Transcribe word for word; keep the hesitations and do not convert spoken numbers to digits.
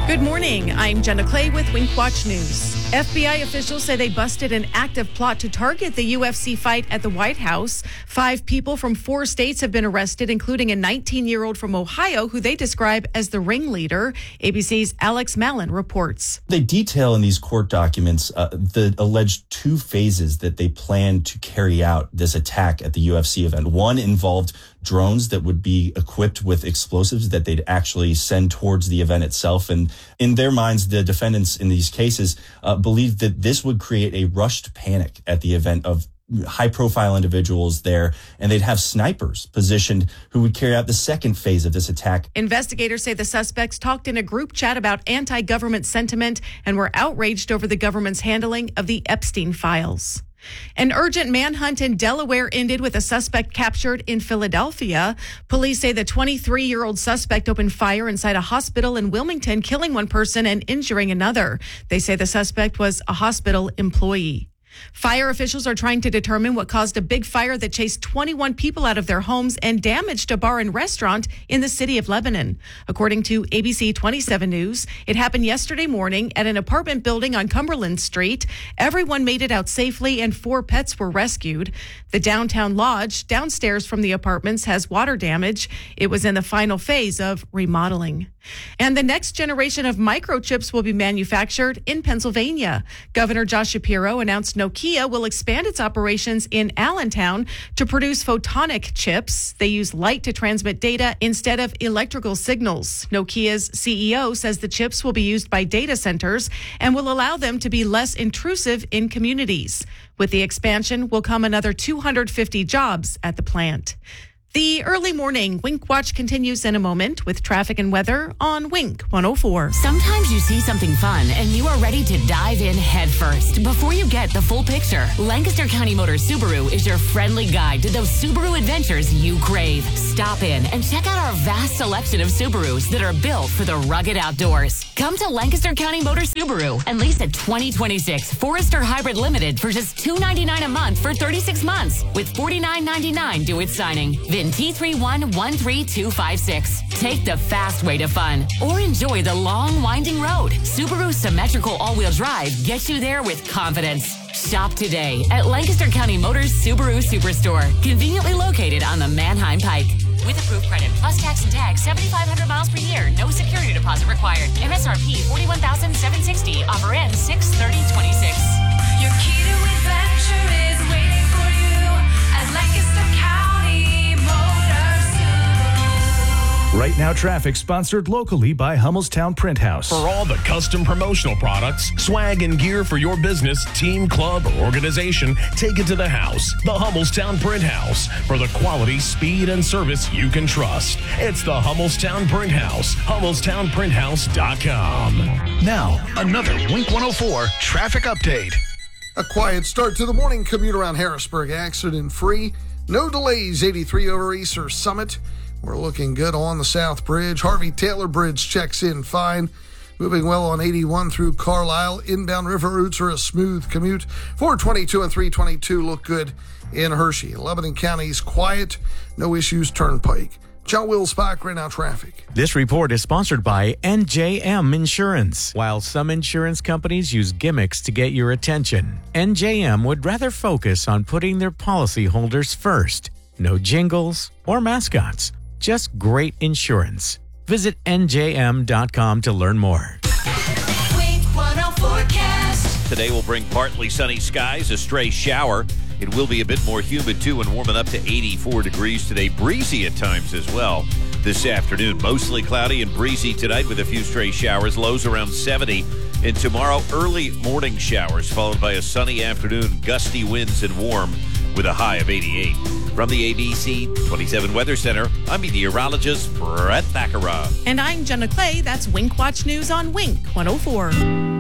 Good morning. I'm Jenna Clay with Wink Watch News. F B I officials say they busted an active plot to target the U F C fight at the White House. Five people from four states have been arrested, including a nineteen-year-old from Ohio who they describe as the ringleader. A B C's Alex Mallon reports. They detail in these court documents uh, the alleged two phases that they planned to carry out this attack at the U F C event. One involved drones that would be equipped with explosives that they'd actually send towards the event itself. And in their minds, the defendants in these cases uh, believed that this would create a rushed panic at the event of high-profile individuals there, and they'd have snipers positioned who would carry out the second phase of this attack. Investigators say the suspects talked in a group chat about anti-government sentiment and were outraged over the government's handling of the Epstein files. An urgent manhunt in Delaware ended with a suspect captured in Philadelphia. Police say the twenty-three-year-old suspect opened fire inside a hospital in Wilmington, killing one person and injuring another. They say the suspect was a hospital employee. Fire officials are trying to determine what caused a big fire that chased twenty-one people out of their homes and damaged a bar and restaurant in the city of Lebanon. According to A B C twenty-seven News, it happened yesterday morning at an apartment building on Cumberland Street. Everyone made it out safely and four pets were rescued. The downtown lodge downstairs from the apartments has water damage. It was in the final phase of remodeling. And the next generation of microchips will be manufactured in Pennsylvania. Governor Josh Shapiro announced Nokia will expand its operations in Allentown to produce photonic chips. They use light to transmit data instead of electrical signals. Nokia's C E O says the chips will be used by data centers and will allow them to be less intrusive in communities. With the expansion will come another two hundred fifty jobs at the plant. The early morning Wink Watch continues in a moment with traffic and weather on Wink one oh four. Sometimes you see something fun and you are ready to dive in head first. Before you get the full picture, Lancaster County Motors Subaru is your friendly guide to those Subaru adventures you crave. Stop in and check out our vast selection of Subarus that are built for the rugged outdoors. Come to Lancaster County Motors Subaru and lease a twenty twenty-six Forester Hybrid Limited for just two hundred ninety-nine dollars a month for thirty-six months with forty-nine ninety-nine due at signing. Then T three one one three two five six. Take the fast way to fun or enjoy the long, winding road. Subaru symmetrical all-wheel drive gets you there with confidence. Shop today at Lancaster County Motors Subaru Superstore, conveniently located on the Manheim Pike. With approved credit plus tax and tag, seventy-five hundred miles per year. No security deposit required. M S R P forty-one thousand seven hundred sixty dollars. Offer ends six thirty twenty-six. Your key to adventure is waiting for you at Lancaster County Motors Subaru. Right Now Traffic, sponsored locally by Hummelstown Print House. For all the custom promotional products, swag and gear for your business, team, club, or organization, take it to the house. The Hummelstown Print House. For the quality, speed, and service you can trust. It's the Hummelstown Print House. Hummelstown Print House dot com. Now, another Wink one oh four traffic update. A quiet start to the morning commute around Harrisburg, accident-free. No delays, eighty-three over Easter Summit. We're looking good on the South Bridge. Harvey Taylor Bridge checks in fine. Moving well on eighty-one through Carlisle. Inbound river routes are a smooth commute. four twenty-two and three twenty-two look good in Hershey. Lebanon County's quiet. No issues Turnpike. John Wills, Spike, right now traffic. This report is sponsored by N J M Insurance. While some insurance companies use gimmicks to get your attention, N J M would rather focus on putting their policyholders first. No jingles or mascots, just great insurance. Visit N J M dot com to learn more. Wink one oh forecast. Today will bring partly sunny skies, a stray shower. It will be a bit more humid, too, and warming up to eighty-four degrees today. Breezy at times as well this afternoon. Mostly cloudy and breezy tonight with a few stray showers. Lows around seventy. And tomorrow, early morning showers, followed by a sunny afternoon, gusty winds and warm with a high of eighty-eight. From the A B C twenty-seven Weather Center, I'm meteorologist Brett Thakara. And I'm Jenna Clay. That's Wink Watch News on Wink one oh four.